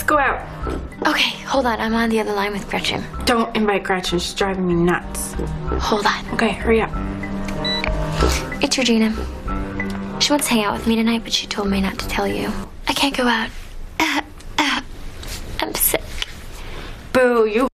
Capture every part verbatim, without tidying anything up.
go out. Okay, hold on. I'm on the other line with Gretchen. Don't invite Gretchen. She's driving me nuts. Hold on. Okay, hurry up. It's Regina. She wants to hang out with me tonight, but she told me not to tell you. I can't go out. Uh, uh, I'm sick. Boo, you.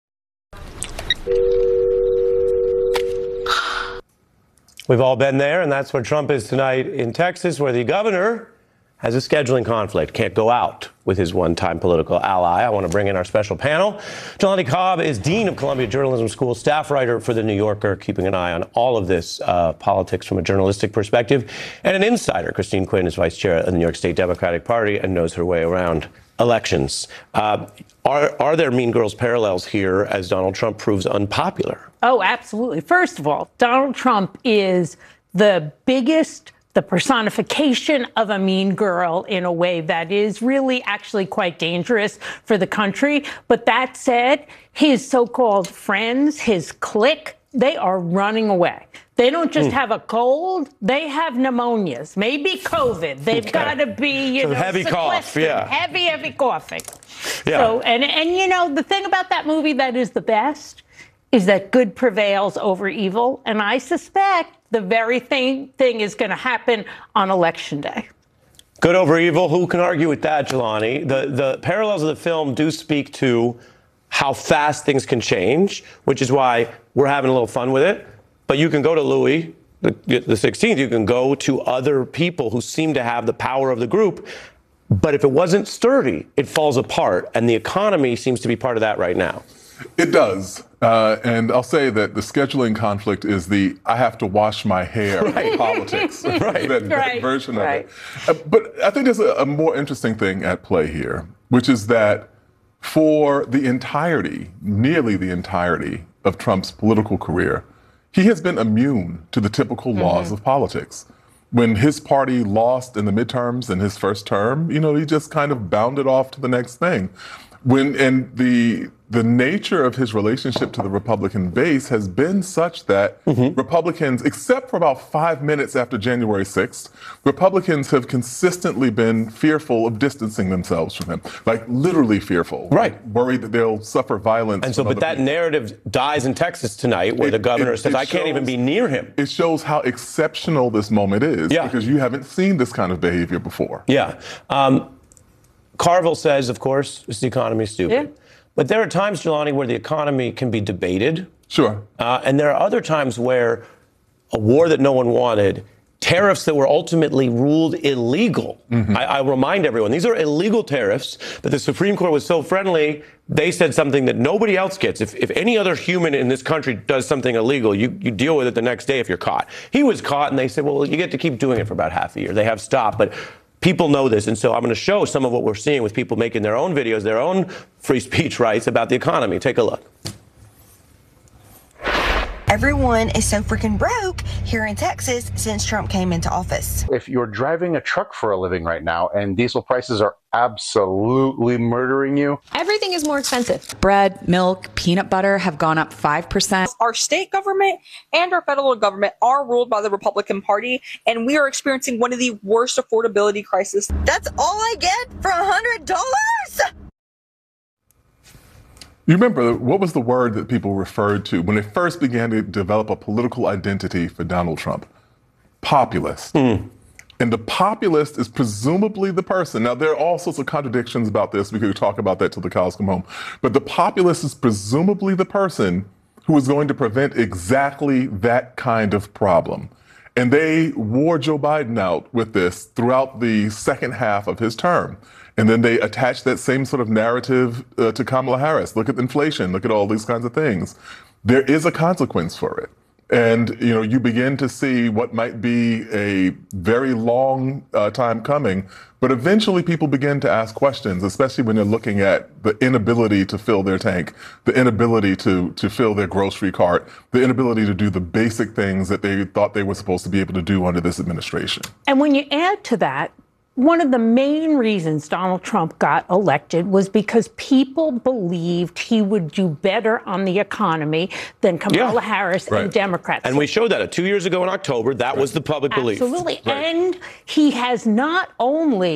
We've all been there, and that's where Trump is tonight in Texas, where the governor has a scheduling conflict, can't go out with his one-time political ally. I want to bring in our special panel. Jelani Cobb is Dean of Columbia Journalism School, staff writer for The New Yorker, keeping an eye on all of this uh, politics from a journalistic perspective, and an insider. Christine Quinn is vice chair of the New York State Democratic Party and knows her way around elections. Uh, are, are there Mean Girls parallels here as Donald Trump proves unpopular? Oh, absolutely. First of all, Donald Trump is the biggest, the personification of a mean girl in a way that is really actually quite dangerous for the country. But that said, his so-called friends, his clique, they are running away. They don't just mm. have a cold, they have pneumonias, maybe COVID. They've okay. got to be, you so know, heavy cough, yeah. Heavy, heavy coughing. Yeah. So, and, and, you know, the thing about that movie that is the best is that good prevails over evil. And I suspect the very thing, thing is going to happen on Election Day. Good over evil. Who can argue with that, Jelani? The, the parallels of the film do speak to how fast things can change, which is why we're having a little fun with it. But you can go to Louis the, the sixteenth. You can go to other people who seem to have the power of the group. But if it wasn't sturdy, it falls apart. And the economy seems to be part of that right now. It does. Uh, and I'll say that the scheduling conflict is the I have to wash my hair right. politics, right. that, that right. version right. of it. Uh, but I think there's a, a more interesting thing at play here, which is that for the entirety, nearly the entirety of Trump's political career, he has been immune to the typical mm-hmm. laws of politics. When his party lost in the midterms in his first term, you know, he just kind of bounded off to the next thing. When and the the nature of his relationship to the Republican base has been such that mm-hmm. Republicans, except for about five minutes after January sixth, Republicans have consistently been fearful of distancing themselves from him, like literally fearful, right? Like worried that they'll suffer violence. And so, but that people. narrative dies in Texas tonight, where it, the governor it, says, it "I can't shows, even be near him." It shows how exceptional this moment is, yeah. because you haven't seen this kind of behavior before. Yeah. Um, Carville says, of course, the economy is stupid. Yeah. But there are times, Jelani, where the economy can be debated. Sure. Uh, and there are other times where a war that no one wanted, tariffs that were ultimately ruled illegal. Mm-hmm. I, I remind everyone, these are illegal tariffs, but the Supreme Court was so friendly, they said something that nobody else gets. If, if any other human in this country does something illegal, you, you deal with it the next day if you're caught. He was caught, and they said, well, you get to keep doing it for about half a year. They have stopped, but people know this, and so I'm going to show some of what we're seeing with people making their own videos, their own free speech rights about the economy. Take a look. Everyone is so freaking broke here in Texas since Trump came into office. If you're driving a truck for a living right now and diesel prices are absolutely murdering you, everything is more expensive. Bread, milk, peanut butter have gone up five percent. Our state government and our federal government are ruled by the Republican Party, and we are experiencing one of the worst affordability crises. That's all I get for one hundred dollars? You remember, what was the word that people referred to when they first began to develop a political identity for Donald Trump? Populist. Mm. And the populist is presumably the person. Now, there are all sorts of contradictions about this. We could talk about that till the cows come home. But the populist is presumably the person who is going to prevent exactly that kind of problem. And they wore Joe Biden out with this throughout the second half of his term. And then they attached that same sort of narrative uh, to Kamala Harris. Look at inflation, look at all these kinds of things. There is a consequence for it. And, you know, you begin to see what might be a very long uh, time coming, but eventually people begin to ask questions, especially when they're looking at the inability to fill their tank, the inability to, to fill their grocery cart, the inability to do the basic things that they thought they were supposed to be able to do under this administration. And when you add to that, one of the main reasons Donald Trump got elected was because people believed he would do better on the economy than Kamala yeah, Harris right. and Democrats. And we showed that two years ago in October. That right. was the public belief. Absolutely. Right. And he has not only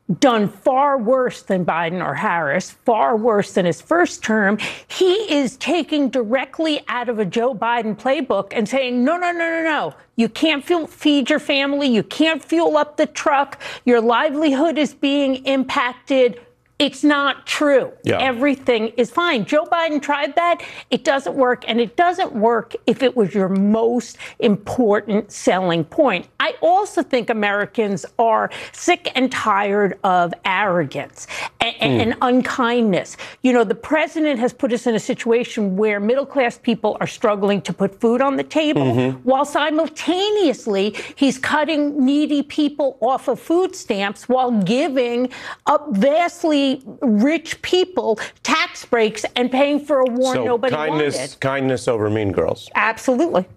done far worse than Biden or Harris, far worse than his first term. He is taking directly out of a Joe Biden playbook and saying, no, no, no, no, no. You can't fuel, feed your family. You can't fuel up the truck. Your livelihood is being impacted. It's not true. Yeah. Everything is fine. Joe Biden tried that. It doesn't work. And it doesn't work if it was your most important selling point. I also think Americans are sick and tired of arrogance and, mm. and unkindness. You know, the president has put us in a situation where middle class people are struggling to put food on the table, mm-hmm. while simultaneously he's cutting needy people off of food stamps while giving up vastly rich people tax breaks and paying for a war so nobody kindness, wanted. Kindness over mean girls. Absolutely.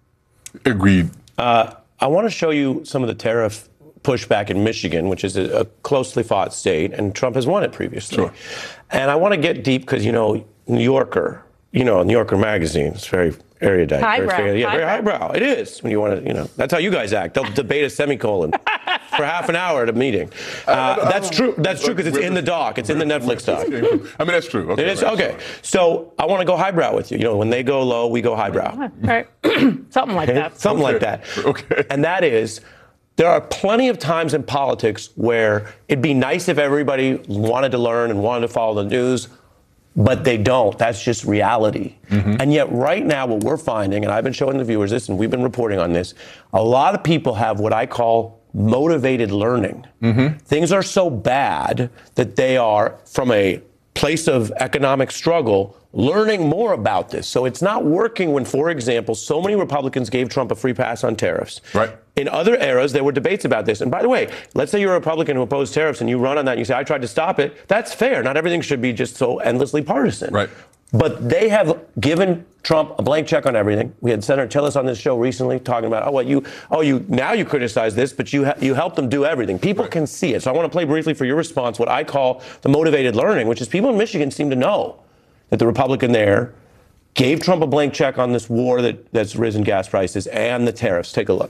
Agreed. Uh, I want to show you some of the tariff pushback in Michigan, which is a, a closely fought state, and Trump has won it previously. Sure. And I want to get deep because, you know, New Yorker, you know, New Yorker magazine is very erudite. Highbrow. Very, yeah, very highbrow. highbrow. It is when you want to, you know, that's how you guys act. They'll debate a semicolon for half an hour at a meeting. Uh, that's true. That's true because it's in the doc. It's in the Netflix doc. I mean, that's true. Okay, it is right, okay. sorry. So I want to go highbrow with you. You know, when they go low, we go highbrow. Right. Something like that. Something Okay. like that. Okay. And that is, there are plenty of times in politics where it'd be nice if everybody wanted to learn and wanted to follow the news, but they don't. That's just reality. Mm-hmm. And yet right now what we're finding, and I've been showing the viewers this, and we've been reporting on this, a lot of people have what I call motivated learning. Mm-hmm. Things are so bad that they are, from a place of economic struggle, learning more about this. So it's not working when, for example, so many Republicans gave Trump a free pass on tariffs. Right. In other eras, there were debates about this. And by the way, let's say you're a Republican who opposed tariffs and you run on that and you say, I tried to stop it. That's fair. Not everything should be just so endlessly partisan. Right. But they have given Trump a blank check on everything. We had Senator Tillis on this show recently talking about, oh, well, you, oh, you, now you criticize this, but you, ha- you help them do everything. People Right. can see it. So I want to play briefly for your response what I call the motivated learning, which is people in Michigan seem to know that the Republican there gave Trump a blank check on this war that, that's risen gas prices and the tariffs. Take a look.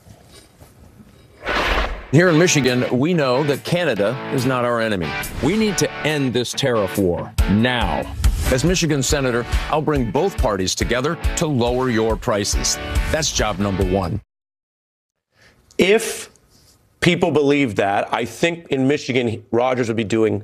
Here in Michigan, we know that Canada is not our enemy. We need to end this tariff war now. As Michigan Senator, I'll bring both parties together to lower your prices. That's job number one. If people believe that, I think in Michigan, Rogers would be doing